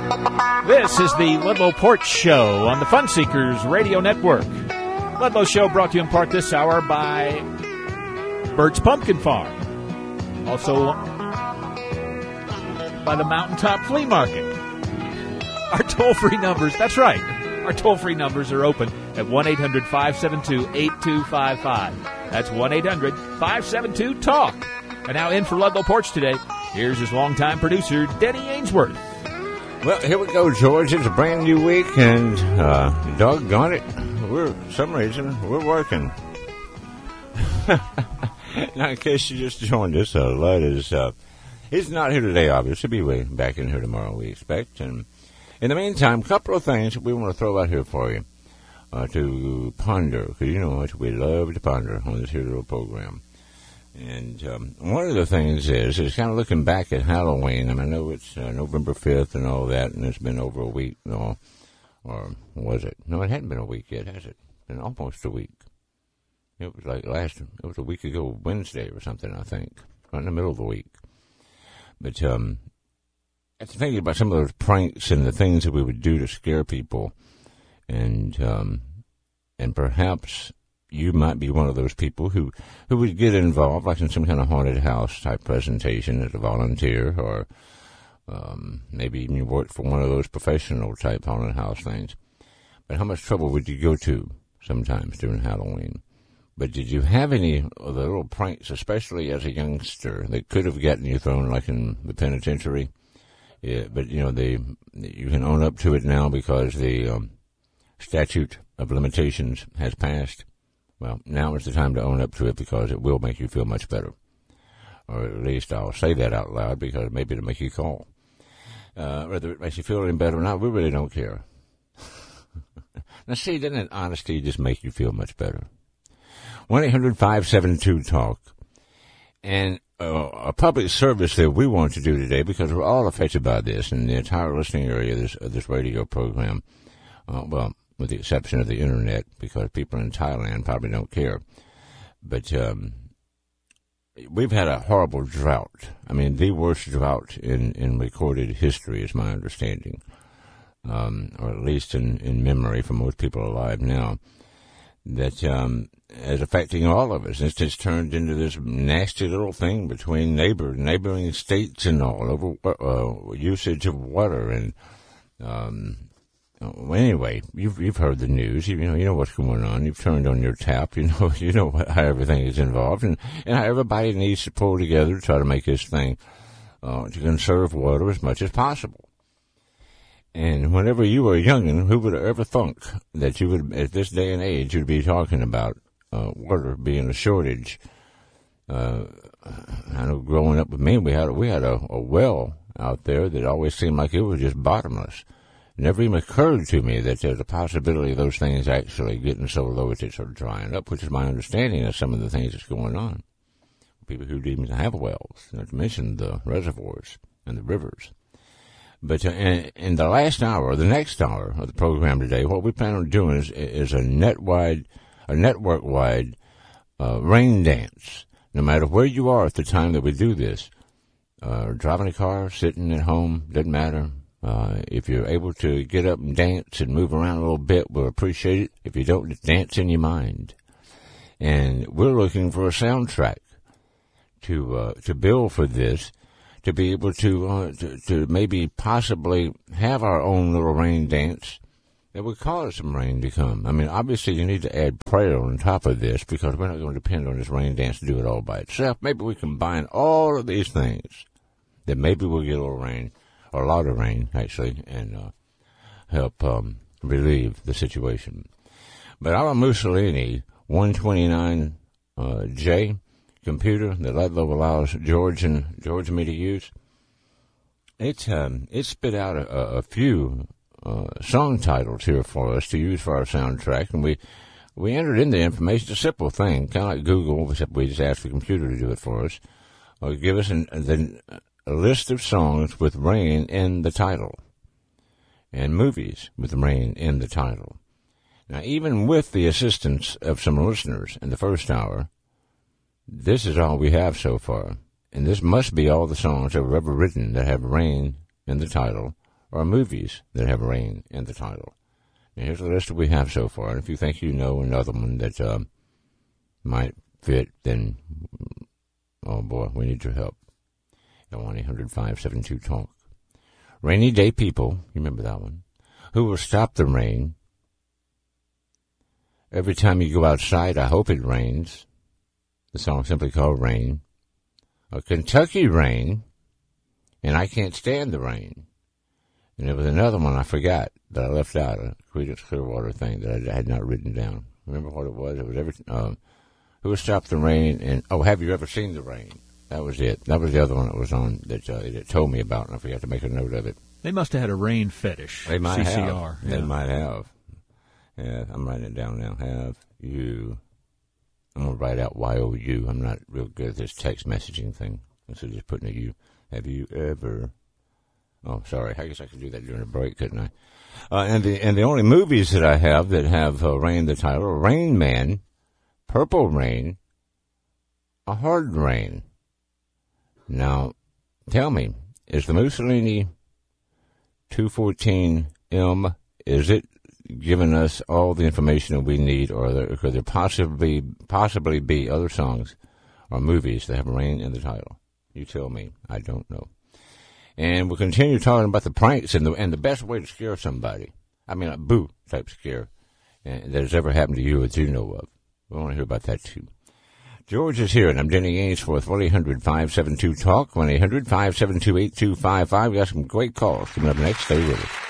This is the Ludlow Porch Show on the Fun Seekers Radio Network. Ludlow Show brought to you in part this hour by Bert's Pumpkin Farm. Also by the Mountaintop Flea Market. Our toll-free numbers, that's right, our toll-free numbers are open at 1-800-572-8255. That's 1-800-572-TALK. And now in for Ludlow Porch today, here's his longtime producer, Denny Ainsworth. Well, here we go, George. It's a brand new week, and doggone it, for some reason, we're working. Now, in case you just joined us, Lud is he's not here today, obviously. He'll be back in here tomorrow, we expect. And in the meantime, a couple of things we want to throw out here for you to ponder, because you know how much we love to ponder on this here little program. And one of the things is kind of looking back at Halloween. I mean, I know it's November 5th and all that, and it's been over a week, or was it? No, it hadn't been a week yet, has it? It's been almost a week. It was like it was a week ago, Wednesday or something, I think, right in the middle of the week. But after thinking about some of those pranks and the things that we would do to scare people, and perhaps you might be one of those people who would get involved, like in some kind of haunted house type presentation as a volunteer, or maybe even you worked for one of those professional type haunted house things. But how much trouble would you go to sometimes during Halloween? But did you have any of the little pranks, especially as a youngster, that could have gotten you thrown like in the penitentiary? Yeah, but you know you can own up to it now because the statute of limitations has passed. Well, now is the time to own up to it because it will make you feel much better. Or at least I'll say that out loud because maybe it'll make you call. Whether it makes you feel any better or not, we really don't care. Now, see, doesn't honesty just make you feel much better? 1-800-572-TALK. And a public service that we want to do today, because we're all affected by this in the entire listening area of this radio program. Well, with the exception of the internet, because people in Thailand probably don't care. But we've had a horrible drought. I mean, the worst drought in recorded history is my understanding, or at least in memory for most people alive now, that is affecting all of us. It's just turned into this nasty little thing between neighboring states and all over usage of water and well, anyway, you've heard the news. You know what's going on. You've turned on your tap. You know how everything is involved, and how everybody needs to pull together to try to make this thing to conserve water as much as possible. And whenever you were young, who would have ever thunk that you would, at this day and age, you'd be talking about water being a shortage? I know growing up with me, we had a well out there that always seemed like it was just bottomless. It never even occurred to me that there's a possibility of those things actually getting so low that they start drying up, which is my understanding of some of the things that's going on. People who didn't even have wells, not to mention the reservoirs and the rivers. But in the last hour, the next hour of the program today, what we plan on doing is a network-wide rain dance. No matter where you are at the time that we do this, driving a car, sitting at home, doesn't matter. If you're able to get up and dance and move around a little bit, we'll appreciate it. If you don't, just dance in your mind. And we're looking for a soundtrack to build for this, to be able to maybe possibly have our own little rain dance that would cause some rain to come. I mean, obviously you need to add prayer on top of this because we're not going to depend on this rain dance to do it all by itself. Maybe we combine all of these things that maybe we'll get a little rain, or a lot of rain, actually, and help relieve the situation. But our Mussolini 129J computer that Ludlow allows George and me to use, it spit out a few song titles here for us to use for our soundtrack, and we entered in the information. It's a simple thing, kind of like Google, except we just asked the computer to do it for us. Give us a list of songs with rain in the title, and movies with rain in the title. Now, even with the assistance of some listeners in the first hour, this is all we have so far. And this must be all the songs that were ever written that have rain in the title or movies that have rain in the title. And here's the list that we have so far. And if you think you know another one that might fit, then, oh boy, we need your help. 1-800-572-TALK. Rainy Day People, you remember that one? Who Will Stop the Rain? Every Time You Go Outside, I Hope It Rains. The song simply called Rain. A Kentucky Rain, and I Can't Stand the Rain. And there was another one I forgot that I left out, a Creedence Clearwater thing that I had not written down. Remember what it was? It was Who Will Stop the Rain? And Have You Ever Seen the Rain? That was it. That was the other one that was on that it told me about, and I forgot to make a note of it. They must have had a rain fetish. They might CCR. have. They might have. Yeah, I'm writing it down now. Have you? I'm going to write out Y-O-U. I'm not real good at this text messaging thing. Instead of just putting a U. Have you ever? Oh, sorry. I guess I could do that during a break, couldn't I? And the only movies that I have that have Rain in the title are Rain Man, Purple Rain, A Hard Rain. Now, tell me, is the Mussolini 214M, is it giving us all the information that we need, or could there possibly be other songs or movies that have Rain in the title? You tell me. I don't know. And we'll continue talking about the pranks and the best way to scare somebody. I mean, a boo type scare that has ever happened to you that you know of. We want to hear about that too. George is here, and I'm Denny Ainsworth. 1-800-572-TALK, 1-800-572-8255. We got some great calls coming up next. Stay with us.